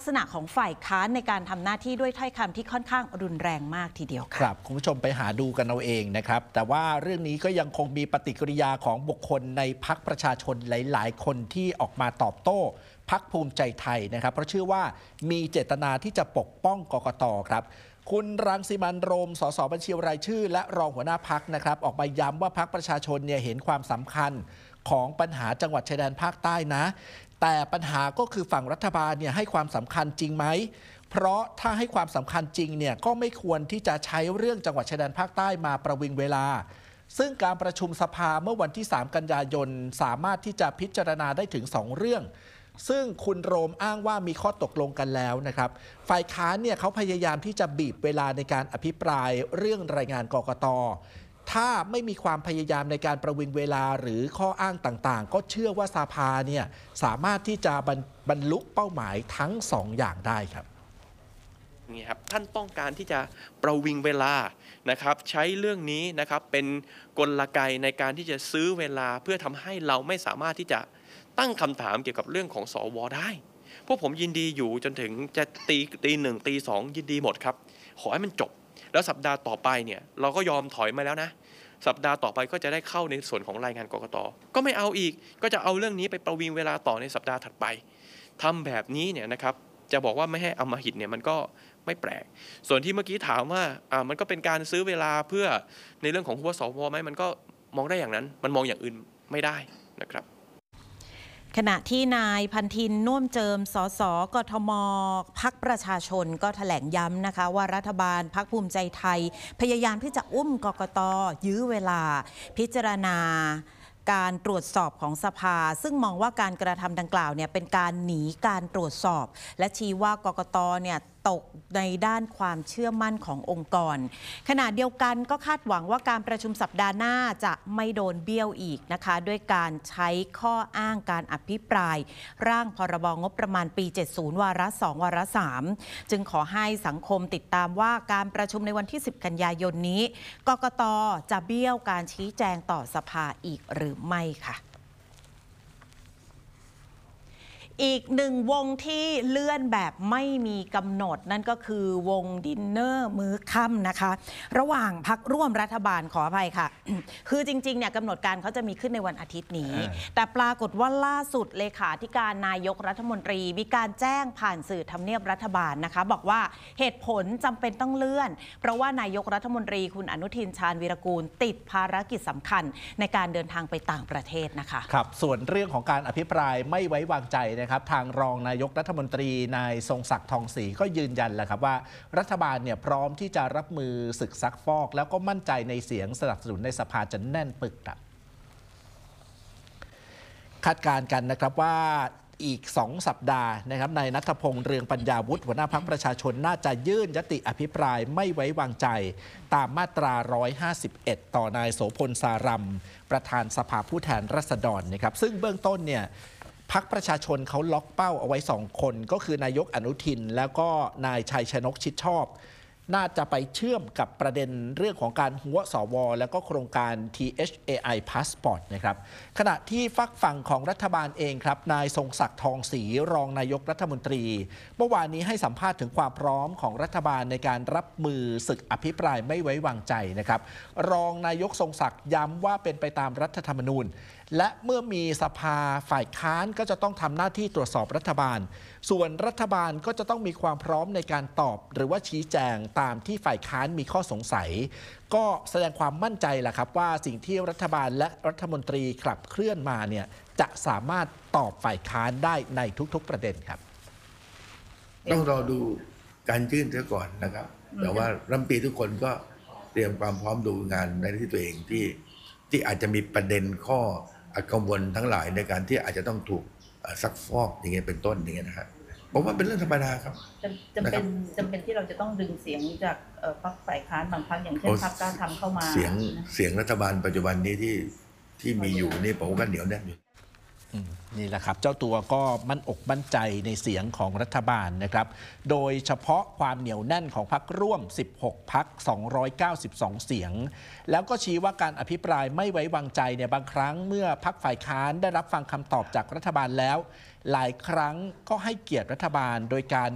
ษณะของฝ่ายค้านในการทำหน้าที่ด้วยถ้อยคำที่ค่อนข้างรุนแรงมากทีเดียวครับคุณผู้ชมไปหาดูกันเอาเองนะครับแต่ว่าเรื่องนี้ก็ยังคงมีปฏิกิริยาของบุคคลในพรรคประชาชนหลายๆคนที่ออกมาตอบโต้พรรคภูมิใจไทยนะครับเพราะเชื่อว่ามีเจตนาที่จะปกป้องกกต.ครับคุณรังสิมันต์ โรม สสบัญชีรายชื่อและรองหัวหน้าพรรคนะครับออกมาย้ำว่าพรรคประชาชนเนี่ยเห็นความสำคัญของปัญหาจังหวัดชายแดนภาคใต้นะแต่ปัญหาก็คือฝั่งรัฐบาลเนี่ยให้ความสำคัญจริงไหมเพราะถ้าให้ความสำคัญจริงเนี่ยก็ไม่ควรที่จะใช้เรื่องจังหวัดชายแดนภาคใต้มาประวิงเวลาซึ่งการประชุมสภาเมื่อวันที่3 กันยายนสามารถที่จะพิจารณาได้ถึง2เรื่องซึ่งคุณโรมอ้างว่ามีข้อตกลงกันแล้วนะครับฝ่ายค้านเนี่ยเขาพยายามที่จะบีบเวลาในการอภิปรายเรื่องรายงานกกต.ถ้าไม่มีความพยายามในการประวิงเวลาหรือข้ออ้างต่างๆก็เชื่อว่าสภาเนี่ยสามารถที่จะบรรลุเป้าหมายทั้ง2อย่างได้ครับนี่ครับท่านต้องการที่จะประวิงเวลานะครับใช้เรื่องนี้นะครับเป็นกลไกในการที่จะซื้อเวลาเพื่อทำให้เราไม่สามารถที่จะตั้งคำถามเกี่ยวกับเรื่องของสวได้พวกผมยินดีอยู่จนถึงจะตีหนึ่งตีสองยินดีหมดครับขอให้มันจบแล้วสัปดาห์ต่อไปเนี่ยเราก็ยอมถอยมาแล้วนะสัปดาห์ต่อไปก็จะได้เข้าในส่วนของรายงานกกต.ก็ไม่เอาอีกก็จะเอาเรื่องนี้ไปประวิงเวลาต่อในสัปดาห์ถัดไปทำแบบนี้เนี่ยนะครับจะบอกว่าไม่ให้อำมหิตเนี่ยมันก็ไม่แปลกส่วนที่เมื่อกี้ถามว่ามันก็เป็นการซื้อเวลาเพื่อในเรื่องของหัวสวไหมมันก็มองได้อย่างนั้นมันมองอย่างอื่นไม่ได้นะครับขณะที่นายพันธินน่วมเจิมสสกทมพรรคประชาชนก็แถลงย้ำนะคะว่ารัฐบาลพรรคภูมิใจไทยพยายามที่จะอุ้มกกต.ยื้อเวลาพิจารณาการตรวจสอบของสภาซึ่งมองว่าการกระทำดังกล่าวเนี่ยเป็นการหนีการตรวจสอบและชี้ว่ากกต.เนี่ยตกในด้านความเชื่อมั่นขององค์กรขณะเดียวกันก็คาดหวังว่าการประชุมสัปดาห์หน้าจะไม่โดนเบี้ยวอีกนะคะด้วยการใช้ข้ออ้างการอภิปรายร่างพรบงบประมาณปี 70 วาระ 2 วาระ 3 จึงขอให้สังคมติดตามว่าการประชุมในวันที่ 10 กันยายนนี้กกต.จะเบี้ยวการชี้แจงต่อสภาอีกหรือไม่ค่ะอีกหนึ่งวงที่เลื่อนแบบไม่มีกำหนดนั่นก็คือวงดินเนอร์มื้อค่ำนะคะระหว่างพรรคร่วมรัฐบาลขออภัยค่ะ คือจริงๆเนี่ยกำหนดการเขาจะมีขึ้นในวันอาทิตย์นี้แต่ปรากฏว่าล่าสุดเลขาธิการนายกรัฐมนตรีมีการแจ้งผ่านสื่อทำเนียบรัฐบาลนะคะบอกว่าเหตุผลจำเป็นต้องเลื่อนเพราะว่านายกรัฐมนตรีคุณอนุทินชาญวีรกูลติดภารกิจสำคัญในการเดินทางไปต่างประเทศนะคะครับส่วนเรื่องของการอภิปรายไม่ไว้วางใจทางรองนายกรัฐมนตรีนายทรงศักดิ์ทองศรีก็ยืนยันแหละครับว่ารัฐบาลเนี่ยพร้อมที่จะรับมือศึกซักฟอกแล้วก็มั่นใจในเสียงสนับสนุนในสภาจะแน่นปึกครับคาดการณ์กันนะครับว่าอีก2 สัปดาห์นะครับนายณัฐพงษ์ เรืองปัญญาวุฒิหัวหน้าพรรคประชาชนน่าจะยื่นยติอภิปรายไม่ไว้วางใจตามมาตรา 151 ต่อนายโสพล สารัมประธานสภาผู้แทนราษฎรนะครับซึ่งเบื้องต้นเนี่ยพรรคประชาชนเขาล็อกเป้าเอาไว้2 คนก็คือนายกอนุทินแล้วก็นายชัยชนกชิดชอบน่าจะไปเชื่อมกับประเด็นเรื่องของการหัวสวแล้วก็โครงการ THAI Passport นะครับขณะที่ฝักฝั่งของรัฐบาลเองครับนายทรงศักดิ์ทองศรีรองนายกรัฐมนตรีเมื่อวานนี้ให้สัมภาษณ์ถึงความพร้อมของรัฐบาลในการรับมือศึกอภิปรายไม่ไว้วางใจนะครับรองนายกทรงศักดิ์ย้ำว่าเป็นไปตามรัฐธรรมนูญและเมื่อมีสภาฝ่ายค้านก็จะต้องทำหน้าที่ตรวจสอบรัฐบาลส่วนรัฐบาลก็จะต้องมีความพร้อมในการตอบหรือว่าชี้แจงตามที่ฝ่ายค้านมีข้อสงสัยก็แสดงความมั่นใจแหละครับว่าสิ่งที่รัฐบาลและรัฐมนตรีขับเคลื่อนมาเนี่ยจะสามารถตอบฝ่ายค้านได้ในทุกๆประเด็นครับต้องรอดูการยื่นเสียก่อนนะครับแต่ว่ารัฐมนตรีทุกคนก็เตรียมความพร้อมดูงานในที่ตัวเองที่อาจจะมีประเด็นข้อกังวลทั้งหลายในการที่อาจจะต้องถูกซักฟอกอย่างเงี้ยเป็นต้นอย่างเงี้ยนะครับผมว่าเป็นเรื่องธรรมดาครับจำเป็นที่เราจะต้องดึงเสียงจากพรรคฝ่ายค้านบางพรรคอย่างเช่นพรรคกล้าทำเข้ามาเสียงรัฐบาลปัจจุบันนี้ที่มีอยู่นี่ผมว่าเหนียวแน่นอยู่นี่แหละครับเจ้าตัวก็มั่นอกมั่นใจในเสียงของรัฐบาลนะครับโดยเฉพาะความเหนียวแน่นของพรรคร่วม16 พรรค292 เสียงแล้วก็ชี้ว่าการอภิปรายไม่ไว้วางใจเนี่ยบางครั้งเมื่อพรรคฝ่ายค้านได้รับฟังคำตอบจากรัฐบาลแล้วหลายครั้งก็ให้เกียรติรัฐบาลโดยการ